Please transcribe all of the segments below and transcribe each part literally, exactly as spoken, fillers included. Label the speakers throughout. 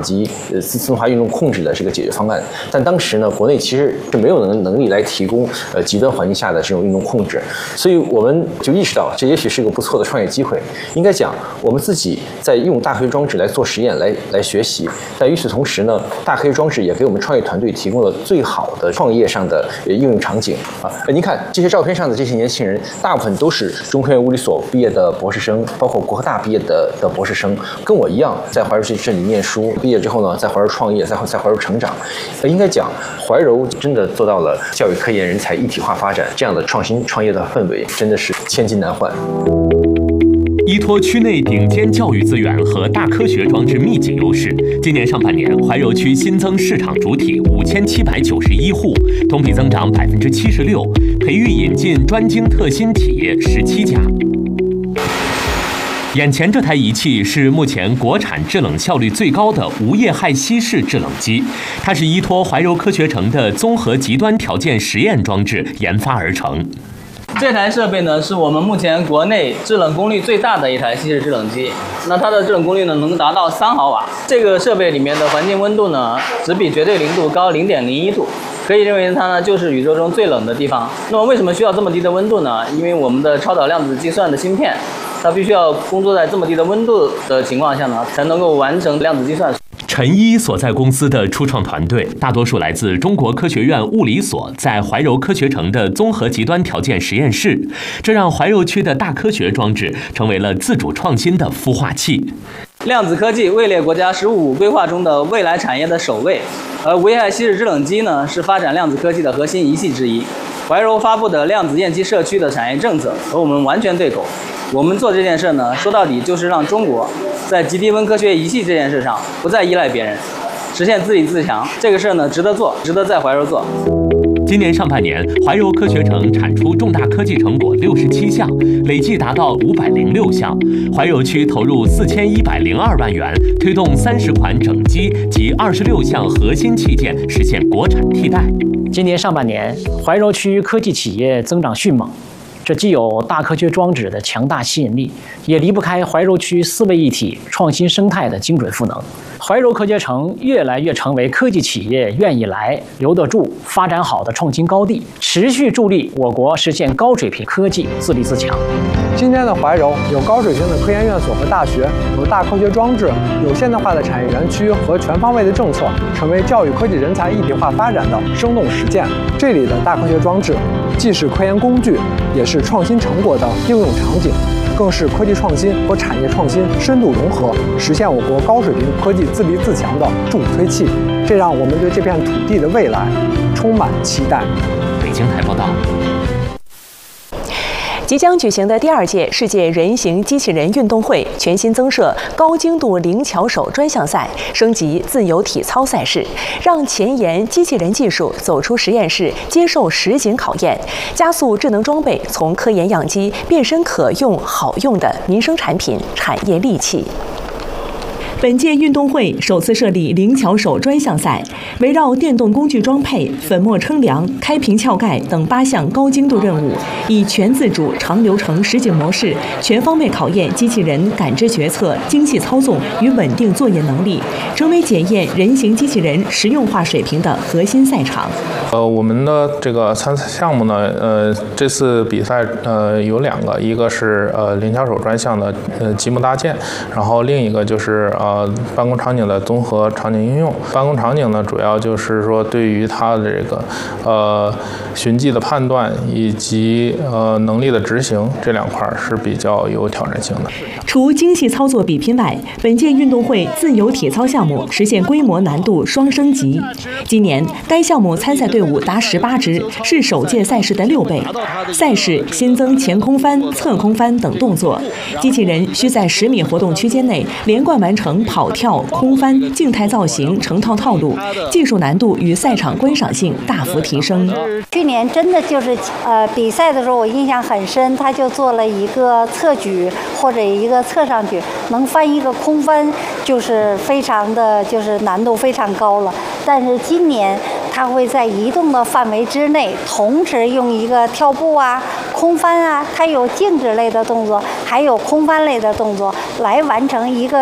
Speaker 1: 及呃自自动化运动控制的这个解决方案。但当时呢，国内其实是没有能能力来提供呃极端环境下的这种运动控制，所以我们就意识到这也许是个不错的创业机会。应该讲，我们自己在用大科学装置来做实验，来来学习。但与此同时呢，大科学装置也给我们创业团队提供了最好的创业上的应用场景啊。您看这些照片上的这些年轻人，大部分都是中科院物理所毕业的博士生，包括国科大毕业的的博士生，跟我一样在怀柔这里念书，毕业之后呢，在怀柔创业，在在怀柔成长。应该讲，怀柔真的做到了教育科研人才一体化发展，这样的创新创业的氛围真的是千金难换。
Speaker 2: 依托区内顶尖教育资源和大科学装置密集优势，今年上半年怀柔区新增市场主体五千七百九十一户，同比增长百分之七十六，培育引进专精特新企业十七家。眼前这台仪器是目前国产制冷效率最高的无液氦稀释制冷机，它是依托怀柔科学城的综合极端条件实验装置研发而成。
Speaker 3: 这台设备呢，是我们目前国内制冷功率最大的一台稀释制冷机。那它的制冷功率呢，能达到三毫瓦。这个设备里面的环境温度呢，只比绝对零度高零点零一度，可以认为它呢就是宇宙中最冷的地方。那么为什么需要这么低的温度呢？因为我们的超导量子计算的芯片，它必须要工作在这么低的温度的情况下呢，才能够完成量子计算。
Speaker 2: 陈一所在公司的初创团队，大多数来自中国科学院物理所在怀柔科学城的综合极端条件实验室，这让怀柔区的大科学装置成为了自主创新的孵化器。
Speaker 3: 量子科技位列国家“十五”规划中的未来产业的首位，而无液氦稀释制冷机呢，是发展量子科技的核心仪器之一。怀柔发布的量子电气社区的产业政策和我们完全对口。我们做这件事呢，说到底就是让中国在极低温科学仪器这件事上不再依赖别人，实现自立自强。这个事呢，值得做，值得在怀柔做。
Speaker 2: 今年上半年，怀柔科学城产出重大科技成果六十七项，累计达到五百零六项。怀柔区投入四千一百零二万元，推动三十款整机及二十六项核心器件实现国产替代。
Speaker 4: 今年上半年，怀柔区科技企业增长迅猛。这既有大科学装置的强大吸引力，也离不开怀柔区思维一体、创新生态的精准赋能。怀柔科学城越来越成为科技企业愿意来、留得住、发展好的创新高地，持续助力我国实现高水平科技自立自强。
Speaker 5: 今天的怀柔有高水平的科研院所和大学，有大科学装置，有现代化的产业园区和全方位的政策，成为教育科技人才一体化发展的生动实践。这里的大科学装置既是科研工具，也是创新成果的应用场景，更是科技创新和产业创新深度融合，实现我国高水平科技自立自强的助推器。这让我们对这片土地的未来充满期待。
Speaker 2: 北京台报道。
Speaker 6: 即将举行的第二届世界人形机器人运动会全新增设高精度灵巧手专项赛，升级自由体操赛事，让前沿机器人技术走出实验室，接受实景考验，加速智能装备从科研样机变身可用好用的民生产品、产业利器。本届运动会首次设立灵巧手专项赛，围绕电动工具装配、粉末称量、开瓶撬盖等八项高精度任务，以全自主长流程实景模式，全方位考验机器人感知决策、精细操纵与稳定作业能力，成为检验人形机器人实用化水平的核心赛场。
Speaker 7: 呃，我们的这个参赛项目呢，呃，这次比赛呃有两个，一个是呃灵巧手专项的呃积木搭建，然后另一个就是呃。呃，办公场景的综合场景应用。办公场景呢，主要就是说对于它的这个呃循迹的判断以及呃能力的执行这两块是比较有挑战性的。
Speaker 6: 除精细操作比拼外，本届运动会自由体操项目实现规模难度双升级。今年该项目参赛队伍达十八支，是首届赛事的六倍。赛事新增前空翻、侧空翻等动作，机器人需在十米活动区间内连贯完成跑跳、空翻、静态造型成套套路，技术难度与赛场观赏性大幅提升。
Speaker 8: 去年真的就是呃比赛的时候，我印象很深，他就做了一个侧举或者一个侧上举，能翻一个空翻，就是非常的就是难度非常高了。但是今年他会在移动的范围之内，同时用一个跳步啊、空翻啊，它有静止类的动作，还有空翻类的动作，来完成一个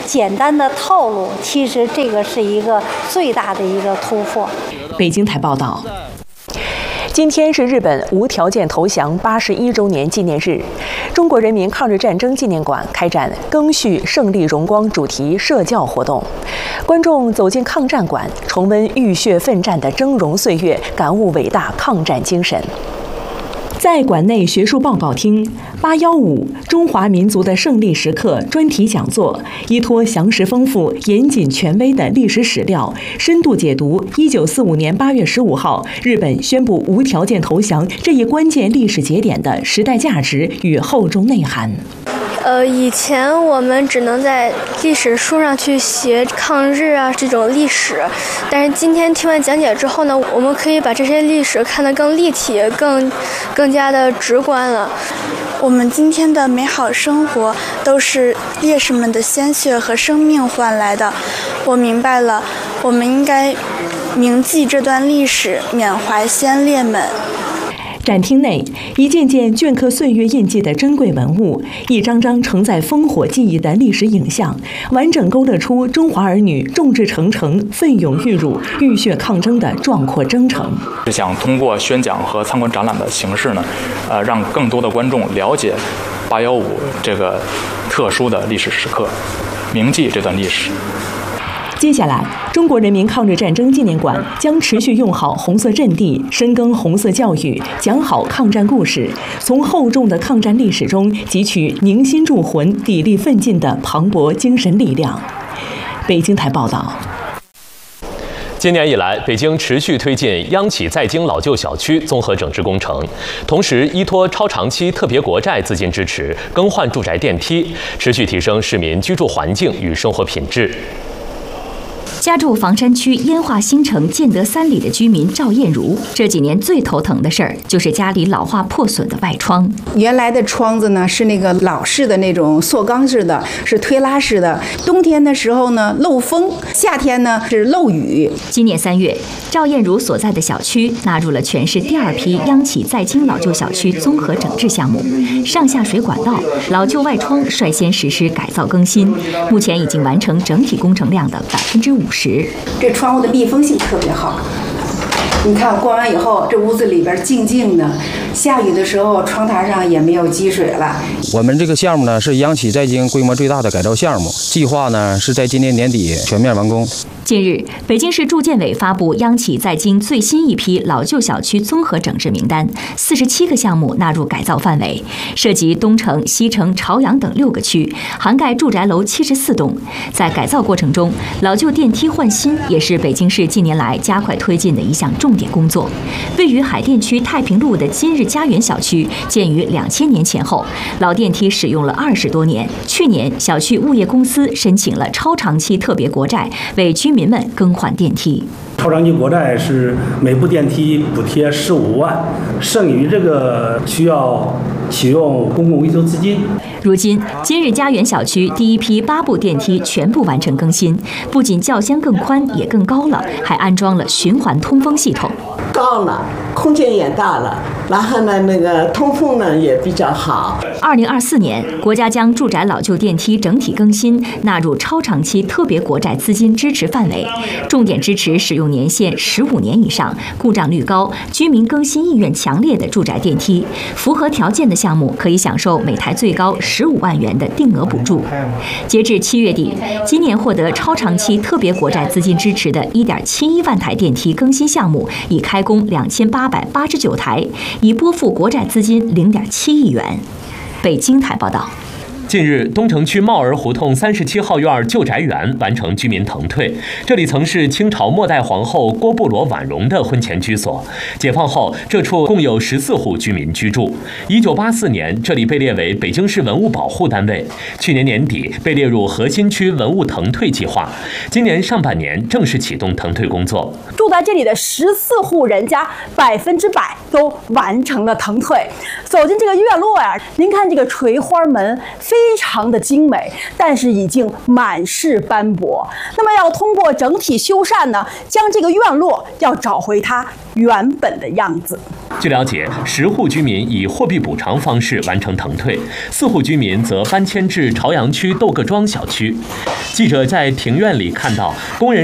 Speaker 8: 简单的套路，其实这个是一个最大的一个突破。
Speaker 6: 北京台报道。今天是日本无条件投降八十一周年纪念日，中国人民抗日战争纪念馆开展“赓续胜利荣光”主题社教活动，观众走进抗战馆，重温浴血奋战的峥嵘岁月，感悟伟大抗战精神。在馆内学术报告厅，八幺五中华民族的胜利时刻专题讲座，依托详实丰富、严谨权威的历史史料，深度解读一九四五年八月十五号日本宣布无条件投降这一关键历史节点的时代价值与厚重内涵。
Speaker 9: 呃，以前我们只能在历史书上去学抗日啊这种历史，但是今天听完讲解之后呢，我们可以把这些历史看得更立体、更更加的直观了。
Speaker 10: 我们今天的美好生活都是烈士们的鲜血和生命换来的。我明白了，我们应该铭记这段历史，缅怀先烈们。展厅内，一件件镌刻岁月印记的珍贵文物，一张张承载烽火记忆的历史影像，完整勾勒出中华儿女众志成城、奋勇育乳、浴血抗争的壮阔征程。
Speaker 11: 是想通过宣讲和参观展览的形式呢，呃，让更多的观众了解八幺五这个特殊的历史时刻，铭记这段历史。接下来，中国人民抗日战争纪念馆将持续用好红色阵地，深耕红色教育，讲好抗战故事，从厚重的抗战历史中汲取凝心铸魂、砥砺奋进的磅礴精神力量。北京台报道。
Speaker 2: 今年以来，北京持续推进央企在京老旧小区综合整治工程，同时依托超长期特别国债资金支持，更换住宅电梯，持续提升市民居住环境与生活品质。
Speaker 12: 家住房山区烟化新城建德三里的居民赵艳茹，这几年最头疼的事儿就是家里老化破损的外窗。
Speaker 13: 原来的窗子呢是那个老式的那种塑钢式的，是推拉式的。冬天的时候呢漏风，夏天呢是漏雨。
Speaker 12: 今年三月，赵艳茹所在的小区纳入了全市第二批央企在京老旧小区综合整治项目，上下水管道、老旧外窗率先实施改造更新，目前已经完成整体工程量的百分之五十。
Speaker 13: 这窗户的密封性特别好，你看关完以后，这屋子里边静静的，下雨的时候窗台上也没有积水了。
Speaker 14: 我们这个项目呢是央企在京规模最大的改造项目，计划呢是在今年年底全面完工。
Speaker 12: 近日，北京市住建委发布央企在京最新一批老旧小区综合整治名单，四十七个项目纳入改造范围，涉及东城、西城、朝阳等六个区，涵盖住宅楼七十四栋。在改造过程中，老旧电梯换新也是北京市近年来加快推进的一项重点工作。位于海淀区太平路的今日家园小区，建于两千年前后，老电梯使用了二十多年。去年，小区物业公司申请了超长期特别国债，为居民们更换电梯。
Speaker 15: 超长期国债是每部电梯补贴十五万，剩余这个需要启用公共维修资金。
Speaker 12: 如今，今日家园小区第一批八部电梯全部完成更新，不仅轿厢更宽也更高了，还安装了循环通风系统。
Speaker 16: 高了，空间也大了，然后呢，那个通风呢也比较好。
Speaker 12: 二零二四年，国家将住宅老旧电梯整体更新纳入超长期特别国债资金支持范围，重点支持使用年限十五年以上、故障率高、居民更新意愿强烈的住宅电梯。符合条件的项目可以享受每台最高十五万元的定额补助。截至七月底，今年获得超长期特别国债资金支持的一点七一万台电梯更新项目已开工两千八百八十九台，已拨付国债资金零点七亿元。北京台报道。
Speaker 2: 近日，东城区帽儿胡同三十七号院旧宅园完成居民腾退。这里曾是清朝末代皇后郭布罗婉容的婚前居所。解放后，这处共有十四户居民居住。一九八四年，这里被列为北京市文物保护单位。去年年底被列入核心区文物腾退计划。今年上半年正式启动腾退工作。
Speaker 17: 住在这里的十四户人家，百分之百都完成了腾退。走进这个院落呀，您看这个垂花门非常的精美，但是已经满是斑驳。那么要通过整体修缮呢，将这个院落要找回它原本的样子。
Speaker 2: 据了解，十户居民以货币补偿方式完成腾退，四户居民则搬迁至朝阳区窦各庄小区。记者在庭院里看到工人